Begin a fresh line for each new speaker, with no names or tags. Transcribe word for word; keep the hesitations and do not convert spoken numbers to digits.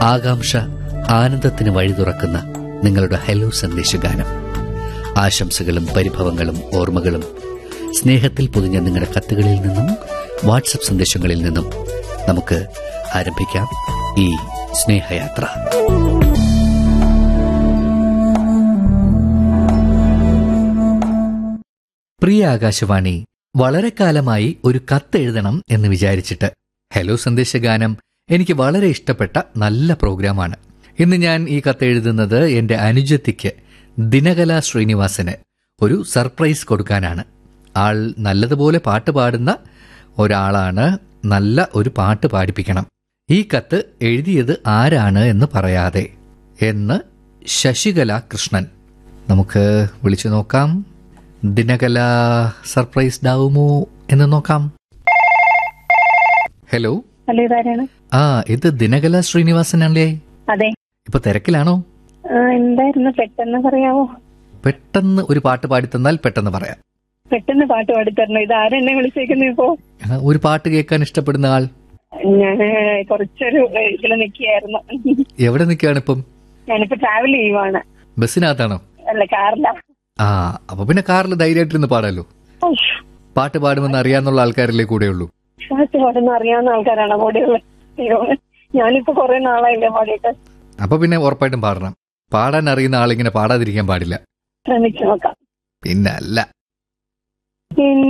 ആകാംക്ഷ ആനന്ദത്തിന് വഴി തുറക്കുന്ന നിങ്ങളുടെ ഹലോ സന്ദേശഗാനം. ആശംസകളും പരിഭവങ്ങളും ഓർമ്മകളും സ്നേഹത്തിൽ പൊതിഞ്ഞ നിങ്ങളുടെ കത്തുകളിൽ നിന്നും വാട്സപ്പ് സന്ദേശങ്ങളിൽ നിന്നും നമുക്ക് ആരംഭിക്കാം ഈ സ്നേഹയാത്ര. പ്രിയ ആകാശവാണി, വളരെ കാലമായി ഒരു കത്തെഴുതണം എന്ന് വിചാരിച്ചിട്ട്. ഹലോ സന്ദേശഗാനം എനിക്ക് വളരെ ഇഷ്ടപ്പെട്ട നല്ല പ്രോഗ്രാമാണ്. ഇന്ന് ഞാൻ ഈ കത്തെഴുതുന്നത് എന്റെ അനുജത്തിക്ക് ദിനകല ശ്രീനിവാസന് ഒരു സർപ്രൈസ് കൊടുക്കാനാണ്. ആൾ നല്ലതുപോലെ പാട്ട് പാടുന്ന ഒരാളാണ്. നല്ല ഒരു പാട്ട് പാടിപ്പിക്കണം. ഈ കത്ത് എഴുതിയത് ആരാണ് എന്ന് പറയാതെ എന്ന് ശശികല കൃഷ്ണൻ. നമുക്ക് വിളിച്ചു നോക്കാം. ദിനകല സർപ്രൈസ്ഡ് ആവുമോ എന്ന് നോക്കാം. ഹലോ
ഹലോ, ഇതാരാണ്?
ആ, ഇത് ദിനകല ശ്രീനിവാസനല്ലേ?
അതെ.
ഇപ്പൊ തിരക്കിലാണോ?
എന്തായിരുന്നു, പെട്ടെന്ന് പറയാമോ?
പെട്ടെന്ന് ഒരു പാട്ട് പാടിത്തന്നാൽ പെട്ടെന്ന് പറയാം.
പെട്ടെന്ന് പാട്ട് പാടിത്തരണം. ഇത് ആരെന്നെ വിളിച്ചേക്കുന്നു ഇപ്പോ?
ഒരു പാട്ട് കേൾക്കാൻ ഇഷ്ടപ്പെടുന്ന ആൾ.
ഞാന് കുറച്ചൊരു ഇതില് നിൽക്കുകയായിരുന്നു.
എവിടെ നിൽക്കുകയാണ് ഇപ്പം?
ഞാനിപ്പോ ട്രാവൽ ചെയ്യുവാണ്.
ബസ്സിനകത്താണോ?
അല്ല, കാറില.
ആ, അപ്പൊ പിന്നെ കാറിൽ ധൈര്യമായിട്ടിരുന്ന് പാടാലോ. പാട്ട് പാടുമെന്ന് അറിയാന്നുള്ള ആൾക്കാരല്ലേ കൂടെയുള്ളൂ?
പാട്ട് പാടുന്ന അറിയാവുന്ന ആൾക്കാരാണ് കൂടെയുള്ളത്. ഞാനിപ്പോ കുറെ നാളായില്ലേ പാടിയിട്ട്.
അപ്പൊ പിന്നെ ഉറപ്പായിട്ടും പാടണം. പാടാൻ അറിയുന്ന ആളിങ്ങനെ പാടാതിരിക്കാൻ പാടില്ല.
ശ്രമിച്ചു നോക്കാം.
പിന്നെ അല്ല.